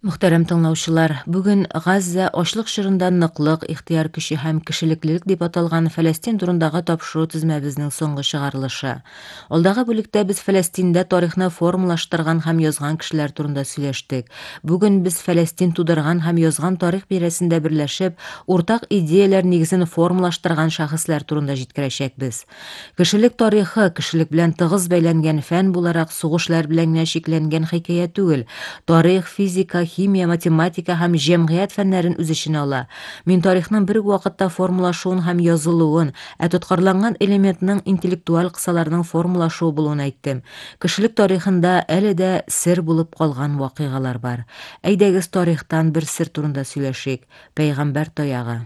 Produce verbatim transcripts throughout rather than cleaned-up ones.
Мөхтәрәм тыңлаучылар, бүген Газза ачлык чорында ныклык, ихтияр көче һәм кешелеклелек дип аталган Фәләстин турындагы тапшыру тезмәбезнең соңгы чыгарылышы. Алдагы бүлектә без Фәләстиндә тарихны формалаштырган һәм язган кешеләр турында сөйләштек. Бүген без Фәләстин тудырган һәм язган тарих бирәсендә берләшеп, уртак идеяләр нигезен формалаштырган шәхесләр турында җиткерәчәкбез. Кешелек тарихы кешелек белән тыгыз бәйләнгән фән буларак сугышлар белән генә чикләнгән хикәя түгел. Тарих, физика, химия, математика һәм җәмгыять фәннәрен үз эченә ала. Мин тарихның бер үк вакытта формалашуын һәм язылуын, ә тоткарланган элементның интеллектуаль кысаларның формалашуы булуын әйттем. Кешелек тарихында әле дә сер булып калган вакыйгалар бар. Әйдәгез тарихтан бер сер турында сөйләшик. Пәйгамбәр таягы.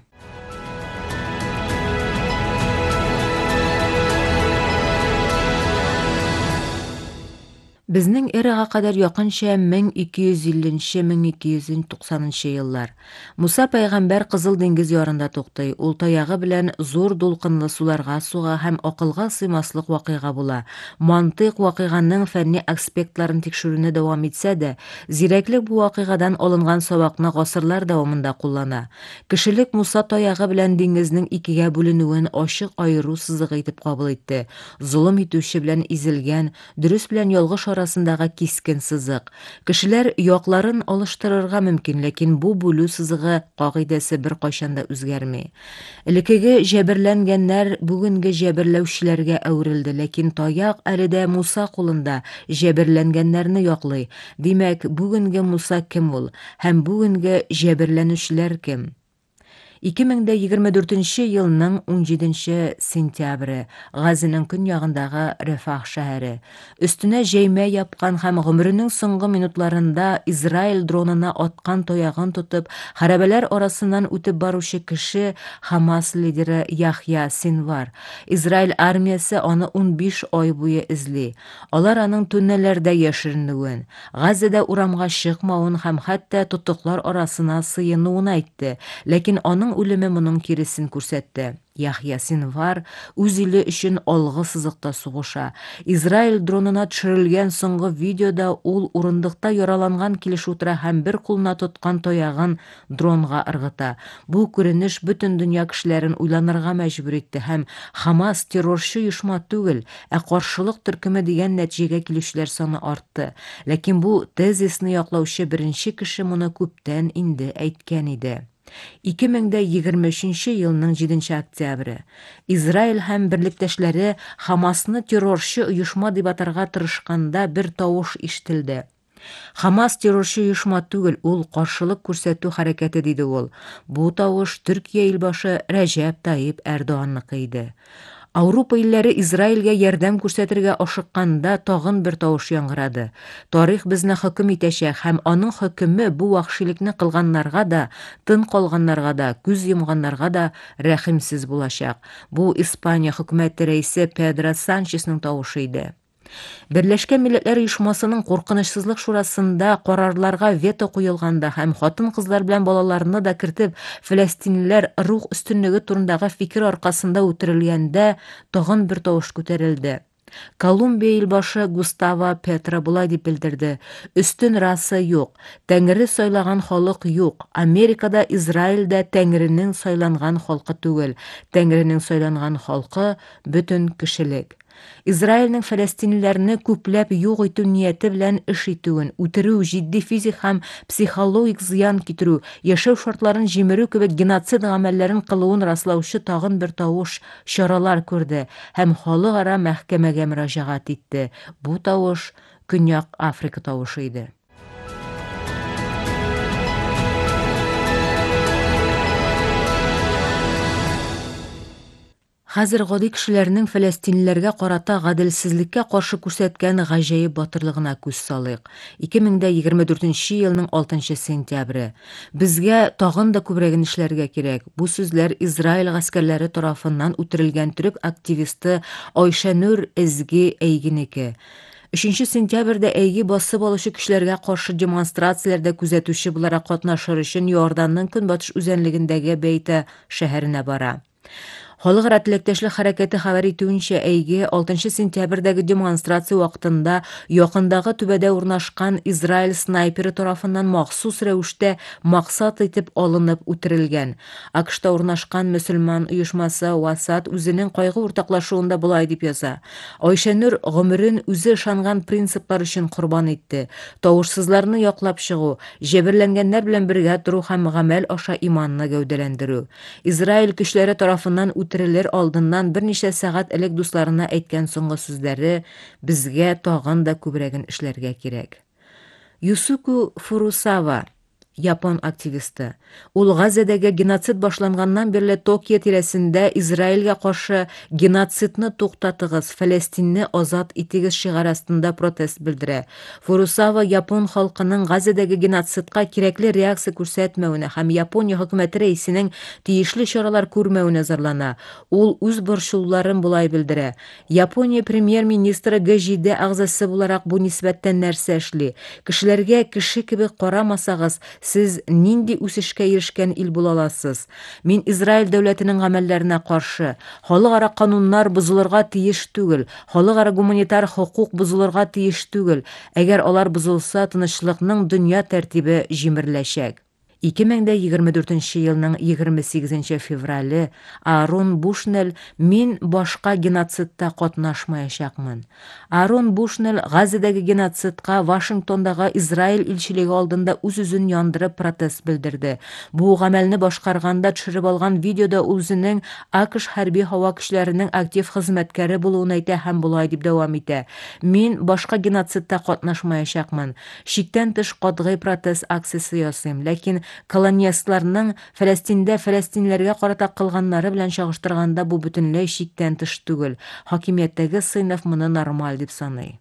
Безнең эрага кадәр якынча мең ике йөз илле - мең ике йөз туксанынчы еллар. Муса пәйгамбәр Кызыл диңгез ярында туктый. Ул таягы белән зур дулкынлы суларга суга һәм акылга сыймаслык вакыйга була. Мантыйк вакыйганың фәнни аспектларын тикшерүне дәвам итсә дә, зирәклек бу вакыйгадан алынган сабакны гасырлар дәвамында куллана. Кешелек Муса таягы белән диңгезнең икегә бүленүен ачык аеру сызыгы итеп кабул итте. Зулым итүче белән изелгән, дөрес белән ялгыш арасындагы кискен сызык. Кешеләр якларын алыштырырга мөмкин, ләкин бу бүлү сызыгы кагыйдәсе бер кайчан да үзгәрми. Элекеге җәберләнгәннәр бүгенге җәберләүчеләргә әверелде, ләкин таяк әле дә Муса кулында җәберләнгәннәрне яклый. Димәк, бүгенге Муса кем ул һәм бүгенге җәберләнүчеләр кем? ике мең егерме дүртенче елның унҗиденче сентябре, Газаның көньягындагы Рәфах шәһәре. Өстенә җәймә япкан һәм гомеренең соңгы минутларында Израиль дронына аткан таягын тотып, хәрабәләр арасыннан үтеп баручы кеше Хамас лидеры Яхья Синвар. Израиль армиясе аны ун биш ай буе эзли. Алар аның төннәләрдә яшеренүен, Газада урамга чыкмавын һәм хәтта тотыклар арасына сыенуын әйтте, ләкин аның үлеме моның киресен күрсәтте. Яхья Синвар үз иле өчен алгы сызыкта сугыша. Израиль дронына төшерелгән соңгы видеода ул урындыкта яраланган килеш утыра һәм бер кулына тоткан таягын дронга ыргыта. Бу күренеш бөтен дөнья кешеләрен уйланырга мәҗбүр итте һәм Хамас террорчы оешма түгел, ә каршылык төркеме дигән нәтиҗәгә килүчеләр саны артты. Ләкин бу тезисны яклаучы беренче кеше моны күптән инде әйткән иде. ике мең егерме өченче елның җиденче октябре. Израиль һәм берлектәшләре Хамасны террорчы оешма дип атарга тырышканда бер тавыш ишетелде. Хамас террорчы оешма түгел, ул каршылык күрсәтү хәрәкәте диде ул. Бу тавыш Төркия илбашы Рәҗәп Таyyip Эрдоганныкы иде. Авропа илләре Израильгә ярдәм күрсәтергә ашыкканда тагын бер тавыш яңгырады. Тарих безне хөкем итәчәк һәм аның хөкеме бу вахшилекне кылганнарга да, тын калганнарга да, күз йомганнарга да рәхимсез булачак. Бу Испания хөкүмәте рәисе Педро Санчесның тавышы иде. Берләшкән Милләтләр оешмасының куркынычсызлык шурасында карарларга вето куелганда һәм хатын-кызлар белән балаларны да кертеп, фәләстинлеләр рух өстенлеге турындагы фикер аркасында үтерелгәндә тагын бер тавыш күтәрелде. Колумбия илбашы Густаво Петро булай дип белдерде: "Өстен раса юк, Тәңре сайлаган халык юк. Америкада, Израильдә Тәңренең сайланган халкы түгел. Тәңренең сайланган халкы бөтен кешелек." Израильнең фәләстинлеләрне күпләп юк итү нияте белән эш итүен, үтерү, җитди физик һәм психологик зыян китерү, яшәү шартларын җимерү кебек геноцид гамәлләрен кылуын раслаучы тагын бер тавыш чаралар күрде һәм халыкара мәхкәмәгә мөрәҗәгать итте. Бу тавыш Көньяк Африка тавышы иде. Хәзер гади кешеләрнең фәләстинлеләргә карата гаделсезлеккә каршы күрсәткән гаҗәеп батырлыгына күз салыйк. ике мең егерме дүртенче елның алтынчы сентябре. Безгә тагын да күбрәген эшләргә кирәк. Бу сүзләр Израиль гаскәрләре тарафыннан үтерелгән төрек активисты Айшәнур Эзги Әйгинеке. өченче сентябрьдә әйге басып алучы кешеләргә каршы демонстрацияләрдә күзәтүче буларак катнашыр өчен Иорданның көнбатыш үзәнлегендәге Бейта шәһәренә бара. Халыкара теләктәшлек хәрәкәте хәбәр итүенчә, әйге алтынчы сентябрьдәге демонстрация вакытында якындагы түбәдә урнашкан Израиль снайперы тарафыннан махсус рәвештә максат итеп алынып үтерелгән. АКШта урнашкан мөселман оешмасы Васат үзенең кайгы уртаклашуында булай дип яза. Айшәнур гомерен үзе ышанган принциплар өчен корбан итте. Тавышсызларны яклап чыгу, җәберләнгәннәр белән бергә тору һәм гамәл аша иманны гәүдәләндерү. Израиль көчләре тарафыннан үтерелер алдыннан берничә сәгать элек дусларына әйткән соңгы сүзләре: "Безгә тагын да күбрәген эшләргә кирәк". Юсуку Фурусава, Япон активисты. Ул Газадагы геноцид башланганнан бирле Токио тирәсендә Израильгә каршы геноцидны туктатыгыз, Фәләстинне азат итегез шигары астында протест белдерә. Фурусава Япон халкының Газадагы геноцидка кирәкле реакция күрсәтмәвенә һәм Япония хөкүмәте рәисенең тиешле чаралар күрмәвенә зарлана. Ул үз борчуларын булай белдерә. Япония премьер-министры Г җиде әгъзасы буларак бу нисбәттән нәрсә эшли? Кешеләргә кеше кебек карамасагыз, сез нинди үсешкә ирешкән ил була аласыз? Мин Израиль дәүләтенең гамәлләренә каршы, халыкара кануннар бозылырга тиеш түгел, халыкара гуманитар хокук бозылырга тиеш түгел. Әгәр алар бозылса, тынычлыкның дөнья тәртибе җимереләчәк. ике мең егерме дүртенче елның егерме сигезенче феврале Арон Бушнель: "Мин башка геноцидта катнашмаячакмын". Арон Бушнель Газадагы геноцидка Вашингтондагы Израиль илчилеге алдында үз-үзен яндырып протест белдерде. Бу гамәлне башкарганда төшереп алган видеода үзенең АКШ хәрби һава көчләренең актив хезмәткәре булуын әйтә һәм булай дип дәвам итә: "Мин башка геноцидта катнашмаячакмын. Шиктән тыш катгый протест акциясе ясыйм, ләкин колонистларның Фәләстиндә фәләстинләргә карата кылганнары белән чагыштырганда бу бөтенләй шиктән тыш түгел. Хакимияттәге сыйныф моны нормаль дип саный".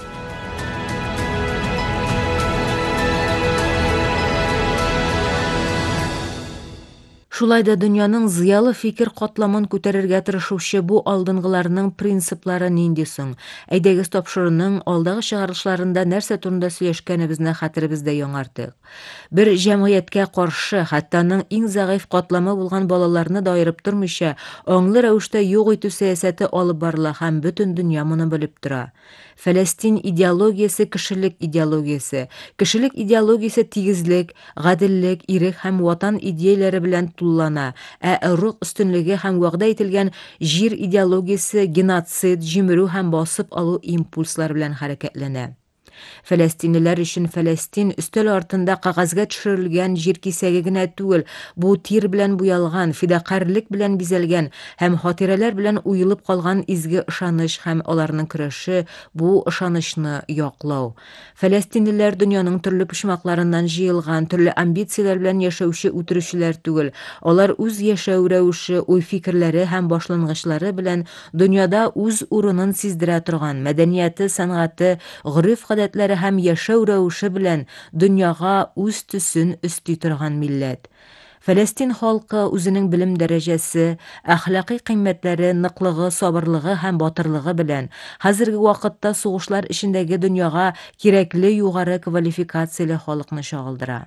Шулай да дөньяның зыялы фикер катламын күтәрергә тырышучы бу алдынгыларның принциплары нинди соң? Әйдәгез тапшыруның алдагы чыгарылышларында нәрсә турында сөйләшкәнебезне хәтеребездә яңартыйк. Бер җәмгыятькә каршы, хәтта аның иң зәгыйфь катламы булган балаларны да аерып тормыйча, аңлы рәвештә юк итү сәясәте алып барыла һәм бөтен дөнья моны белеп тора. Фәләстин идеологиясе кешелек идеологиясе. Кешелек идеологиясе тигезлек, гаделлек, ирек һәм ватан идеяләре белән туллана, ә рух өстенлеге һәм вәгъдә ителгән җир идеологиясе геноцид, җимерү һәм басып алу импульслары белән хәрәкәтләнә. Фәләстинлеләр өчен Фәләстин өстәл артында кагазга төшерелгән җир кисәге генә түгел, бу тир белән буялган, фидакарлык белән бизәлгән һәм хатирәләр белән уелып калган изге ышаныч һәм аларның көрәше бу ышанычны яклау. Фәләстинлеләр дөньяның төрле почмакларыннан җыелган, төрле амбицияләр белән яшәүче үтерүчеләр түгел. Алар үз яшәү рәвеше, уй-фикерләре һәм башлангычлары белән дөньяда үз урынын сиздерә торган, мәдәнияте, сәнгате, гореф-гадәтләре һәм яшәү рәвеше белән дөньяга үз төсен өсти торган милләт. Фәләстин халкы үзенең белем дәрәҗәсе, әхлакый кыйммәтләре, ныклыгы, сабырлыгы һәм батырлыгы белән хәзерге вакытта сугышлар эчендәге дөньяга кирәкле югары квалификацияле халыкны чагылдыра.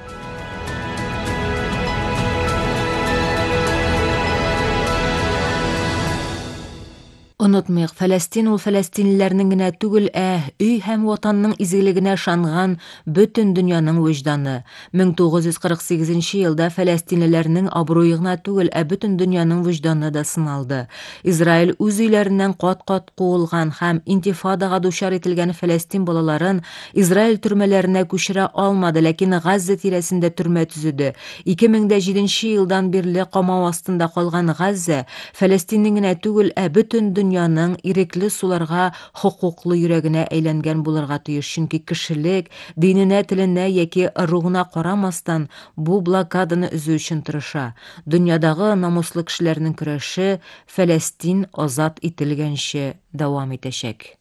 Онытмыйк, Фәләстин ул фәләстинлеләрнең генә түгел, ә өй һәм ватанның изгелегенә ышанган бөтен дөньяның вөҗданы. мең тугыз йөз кырык сигезенче елда фәләстинлеләрнең абруе гына түгел, ә бөтен дөньяның вөҗданы да сыналды. Израиль үз өйләреннән кат-кат куылган һәм интифадага дучар ителгән Фәләстин балаларын Израиль төрмәләренә күчерә алмады, ләкин Газа тирәсендә төрмә төзеде. ике мең җиденче елдан бирле камау астында калган Газа Фәләстиннең генә түгел, ә бөтен дөньяның ирекле суларга хокуклы йөрәгенә әйләнгән булырга тиеш, чөнки кешелек диненә, теленә яки ругына карамастан бу блокаданы өзү өчен тырыша. Дөньядагы намуслы кешеләрнең көрәше Фәләстин азат ителгәнче дәвам итәчәк.